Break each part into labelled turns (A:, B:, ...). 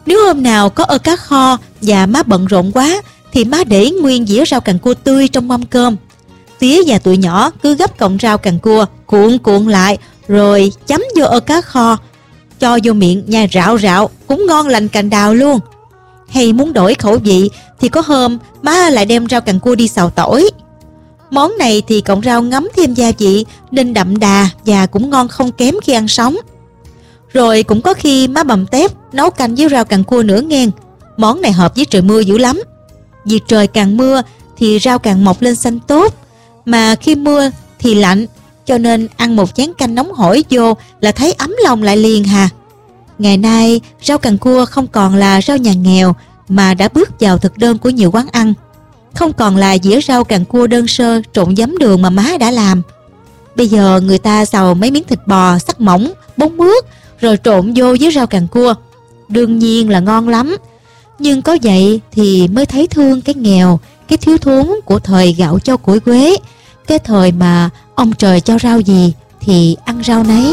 A: Nếu hôm nào có ơ cá kho và má bận rộn quá thì má để nguyên dĩa rau càng cua tươi trong mâm cơm. Tía và tụi nhỏ cứ gấp cọng rau càng cua cuộn cuộn lại rồi chấm vô ơ cá kho, cho vô miệng nhai rạo rạo, cũng ngon lành cành đào luôn. Hay muốn đổi khẩu vị thì có hôm má lại đem rau càng cua đi xào tỏi. Món này thì cọng rau ngấm thêm gia vị nên đậm đà và cũng ngon không kém khi ăn sống. Rồi cũng có khi má bằm tép nấu canh với rau càng cua nữa nghen. Món này hợp với trời mưa dữ lắm. Vì trời càng mưa thì rau càng mọc lên xanh tốt, mà khi mưa thì lạnh, cho nên ăn một chén canh nóng hổi vô là thấy ấm lòng lại liền hà. Ngày nay rau càng cua không còn là rau nhà nghèo mà đã bước vào thực đơn của nhiều quán ăn. Không còn là dĩa rau càng cua đơn sơ trộn giấm đường mà má đã làm. Bây giờ người ta xào mấy miếng thịt bò sắc mỏng, bóng mướt rồi trộn vô với rau càng cua. Đương nhiên là ngon lắm, nhưng có vậy thì mới thấy thương cái nghèo, cái thiếu thốn của thời gạo châu củi quế, cái thời mà ông trời cho rau gì thì ăn rau nấy.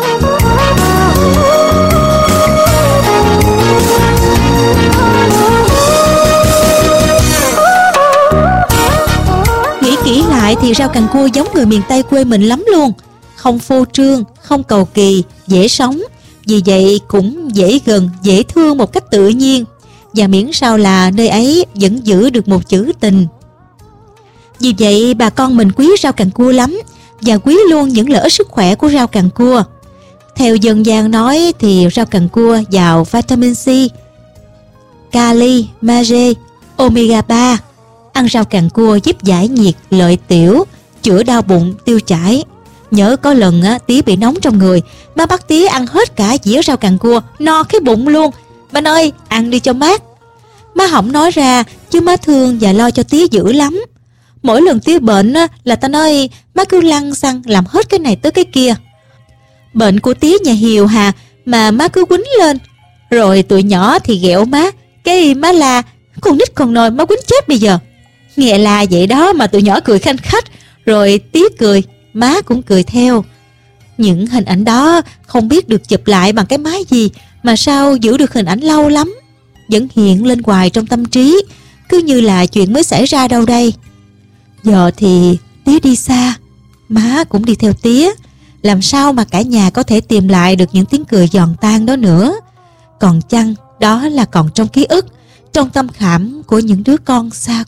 A: Nghĩ kỹ lại thì rau càng cua giống người miền Tây quê mình lắm luôn. Không phô trương, không cầu kỳ, dễ sống. Vì vậy cũng dễ gần, dễ thương một cách tự nhiên. Và miễn sao là nơi ấy vẫn giữ được một chữ tình. Vì vậy bà con mình quý rau càng cua lắm, và quý luôn những lợi ích sức khỏe của rau càng cua. Theo dân gian nói thì rau càng cua giàu vitamin C, kali, magie, omega 3. Ăn rau càng cua giúp giải nhiệt, lợi tiểu, chữa đau bụng, tiêu chảy. Nhớ có lần tía bị nóng trong người, má bắt tía ăn hết cả dĩa rau càng cua, no cái bụng luôn. Ba ơi, ăn đi cho mát. Má không nói ra, chứ má thương và lo cho tía dữ lắm. Mỗi lần tía bệnh là ta nói má cứ lăng xăng làm hết cái này tới cái kia. Bệnh của tía nhà hiều hà, mà má cứ quýnh lên. Rồi tụi nhỏ thì ghẹo má, cái má la, con nít còn nồi má quýnh chết bây giờ. Nghe la vậy đó mà tụi nhỏ cười khanh khách, rồi tía cười, má cũng cười theo. Những hình ảnh đó không biết được chụp lại bằng cái máy gì mà sao giữ được hình ảnh lâu lắm, vẫn hiện lên hoài trong tâm trí, cứ như là chuyện mới xảy ra đâu đây. Giờ thì tía đi xa, má cũng đi theo tía, làm sao mà cả nhà có thể tìm lại được những tiếng cười giòn tan đó nữa. Còn chăng đó là còn trong ký ức, trong tâm khảm của những đứa con xa